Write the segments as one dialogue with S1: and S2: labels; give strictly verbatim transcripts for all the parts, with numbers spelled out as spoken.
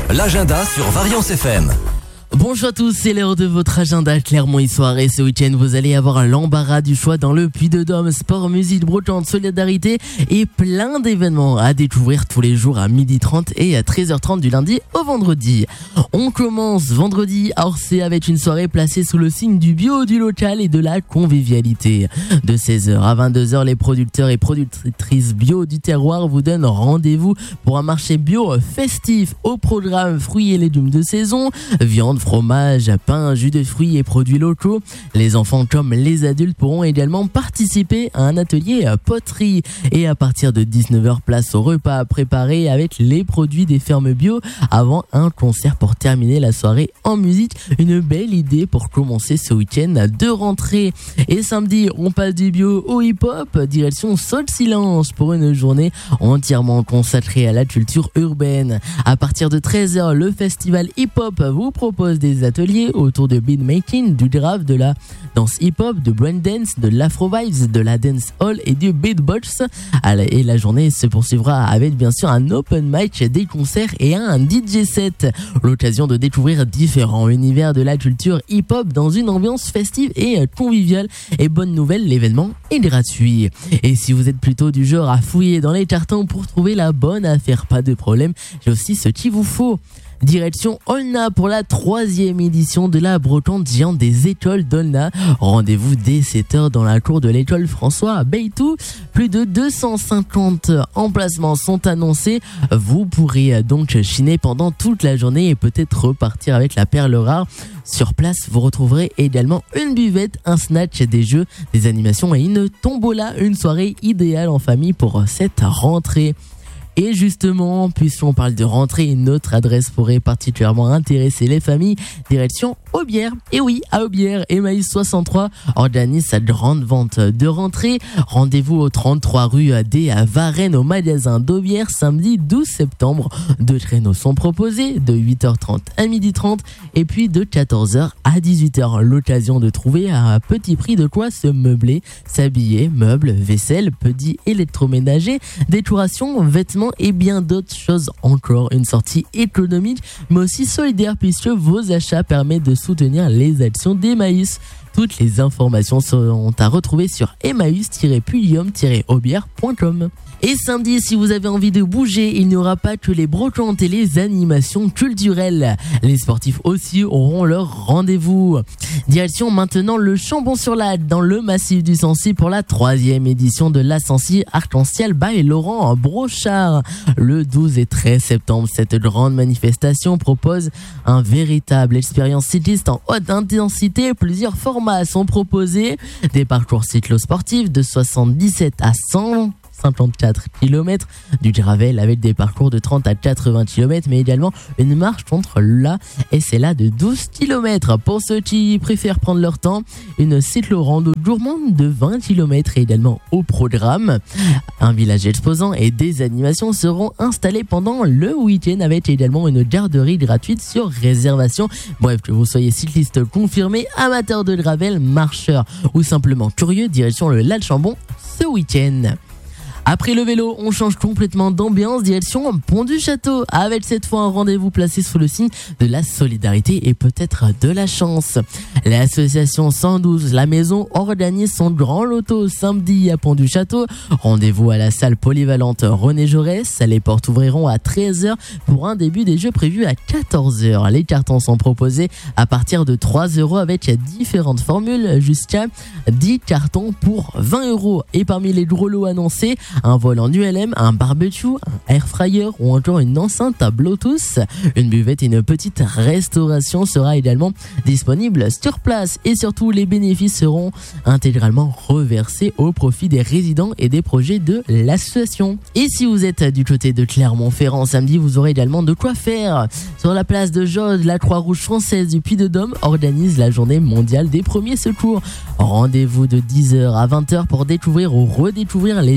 S1: L'agenda sur Variance F M.
S2: Bonjour à tous, c'est l'heure de votre agenda Clermont-Histoire et ce week-end vous allez avoir l'embarras du choix dans le Puy-de-Dôme, sport, musique, brocante, solidarité et plein d'événements à découvrir tous les jours à midi trente et à treize heures trente du lundi au vendredi. On commence vendredi à Orsay avec une soirée placée sous le signe du bio, du local et de la convivialité. De seize heures à vingt-deux heures, les producteurs et productrices bio du terroir vous donnent rendez-vous pour un marché bio festif. Au programme fruits et légumes de saison, viande, fromage, pain, jus de fruits et produits locaux. Les enfants comme les adultes pourront également participer à un atelier poterie. Et à partir de dix-neuf heures, place au repas préparé avec les produits des fermes bio avant un concert pour terminer la soirée en musique. Une belle idée pour commencer ce week-end de rentrée. Et samedi, on passe du bio au hip-hop, direction Sol Silence pour une journée entièrement consacrée à la culture urbaine. À partir de treize heures, le festival hip-hop vous propose des ateliers autour de beatmaking, du grave, de la danse hip-hop, de breakdance, de l'afro-vibes, de la dance hall et du beatbox. Et la journée se poursuivra avec bien sûr un open mic, des concerts et un D J set. L'occasion de découvrir différents univers de la culture hip-hop dans une ambiance festive et conviviale. Et bonne nouvelle, l'événement est gratuit. Et si vous êtes plutôt du genre à fouiller dans les cartons pour trouver la bonne affaire, pas de problème, j'ai aussi ce qu'il vous faut. Direction Aulnat pour la troisième édition de la brocante géante des écoles d'Aulnat. Rendez-vous dès sept heures dans la cour de l'école François Beytou. Plus de deux cent cinquante emplacements sont annoncés. Vous pourrez donc chiner pendant toute la journée et peut-être repartir avec la perle rare. Sur place, vous retrouverez également une buvette, un snatch, des jeux, des animations et une tombola. Une soirée idéale en famille pour cette rentrée. Et justement, puisqu'on parle de rentrée, une autre adresse pourrait particulièrement intéresser les familles, direction Aubière. Et oui, à Aubière, Emmaüs soixante-trois organise sa grande vente de rentrée. Rendez-vous au trente-trois rue des Varennes au magasin d'Aubière, samedi douze septembre. Deux créneaux sont proposés, de huit heures trente à midi trente et puis de quatorze heures à dix-huit heures. L'occasion de trouver à petit prix de quoi se meubler, s'habiller, meubles, vaisselle, petits électroménagers, décoration, vêtements et bien d'autres choses encore. Une sortie économique mais aussi solidaire puisque vos achats permettent de soutenir les actions d'Emmaüs. Toutes les informations seront à retrouver sur emmaüs tiret pulium tiret aubière point com. Et samedi, si vous avez envie de bouger, il n'y aura pas que les brocantes et les animations culturelles. Les sportifs aussi auront leur rendez-vous. Direction maintenant le Chambon-sur-Lac dans le massif du Sancy pour la troisième édition de la Sancy Arc-en-Ciel by Laurent Brochard. Le douze et treize septembre, cette grande manifestation propose un véritable expérience cycliste en haute intensité. Plusieurs formats sont proposés. Des parcours cyclosportifs de soixante-dix-sept à cent cinquante-quatre kilomètres, du gravel avec des parcours de trente à quatre-vingts kilomètres, mais également une marche contre la S L A de douze kilomètres. Pour ceux qui préfèrent prendre leur temps, une cyclo-rando gourmande de vingt kilomètres est également au programme. Un village exposant et des animations seront installés pendant le week-end avec également une garderie gratuite sur réservation. Bref, que vous soyez cycliste confirmé, amateur de gravel, marcheur ou simplement curieux, direction le Lac Chambon ce week-end. Après le vélo, on change complètement d'ambiance, direction Pont du Château, avec cette fois un rendez-vous placé sous le signe de la solidarité et peut-être de la chance. L'association cent douze La Maison organise son grand loto samedi à Pont du Château. Rendez-vous à la salle polyvalente René Jaurès. Les portes ouvriront à treize heures pour un début des jeux prévu à quatorze heures. Les cartons sont proposés à partir de trois euros avec différentes formules jusqu'à dix cartons pour vingt euros. Et parmi les gros lots annoncés, un vol en U L M, un barbecue, un air fryer ou encore une enceinte à Bluetooth. Une buvette et une petite restauration sera également disponible sur place et surtout les bénéfices seront intégralement reversés au profit des résidents et des projets de l'association. Et si vous êtes du côté de Clermont-Ferrand samedi, vous aurez également de quoi faire. Sur la place de Jaude, la Croix-Rouge française du Puy-de-Dôme organise la journée mondiale des premiers secours. Rendez-vous de dix heures à vingt heures pour découvrir ou redécouvrir les gestes qui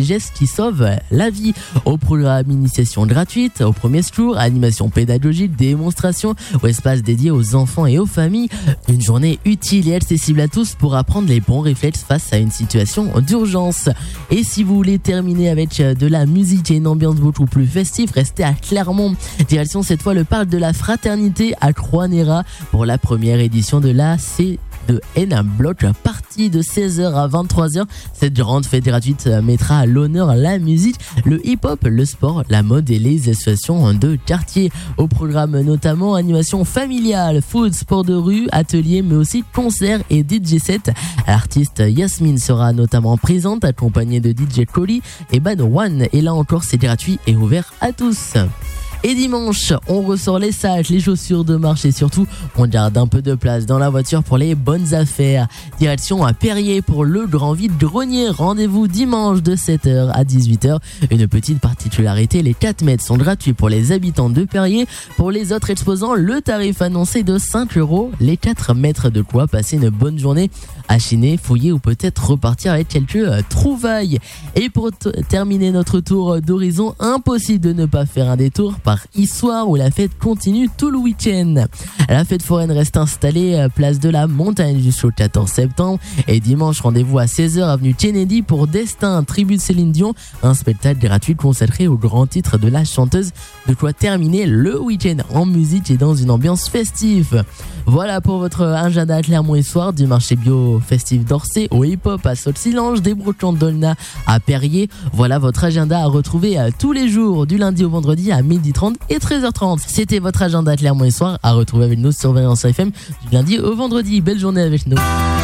S2: qui sauvent la vie. Au programme initiation gratuite, au premier jour, animation pédagogique, démonstration ou espace dédié aux enfants et aux familles. Une journée utile et accessible à tous pour apprendre les bons réflexes face à une situation d'urgence. Et si vous voulez terminer avec de la musique et une ambiance beaucoup plus festive, restez à Clermont. Direction cette fois le parc de la Fraternité à Croix-Néra pour la première édition de la C de N Block, partie de seize heures à vingt-trois heures. Cette grande fête gratuite mettra à l'honneur la musique, le hip-hop, le sport, la mode et les associations de quartier. Au programme notamment animation familiale, food, sport de rue, ateliers, mais aussi concerts et D J set. L'artiste Yasmine sera notamment présente, accompagnée de D J Collie et Bad One. Et là encore, c'est gratuit et ouvert à tous. Et dimanche, on ressort les sacs, les chaussures de marche et surtout, on garde un peu de place dans la voiture pour les bonnes affaires. Direction à Perrier pour le grand vide-grenier. Rendez-vous dimanche de sept heures à dix-huit heures. Une petite particularité, les quatre mètres sont gratuits pour les habitants de Perrier. Pour les autres exposants, le tarif annoncé de cinq euros. Les quatre mètres de quoi passer une bonne journée à chiner, fouiller ou peut-être repartir avec quelques trouvailles. Et pour t- terminer notre tour d'horizon, impossible de ne pas faire un détour par Issoire où la fête continue tout le week-end. La fête foraine reste installée place de la Montagne jusqu'au quatorze septembre et dimanche rendez-vous à seize heures avenue Kennedy pour Destin, tribu de Céline Dion, un spectacle gratuit consacré au grand titre de la chanteuse. De quoi terminer le week-end en musique et dans une ambiance festive. Voilà pour votre agenda à Clermont-Issoire, du marché bio festif d'Orsay au hip-hop à Sault-Silange, des brocantes d'Aulnat à Perrier. Voilà votre agenda à retrouver tous les jours du lundi au vendredi à midi trente et treize heures trente. C'était votre agenda à Clermont-Issoire à retrouver avec nous sur Variance F M du lundi au vendredi. Belle journée avec nous.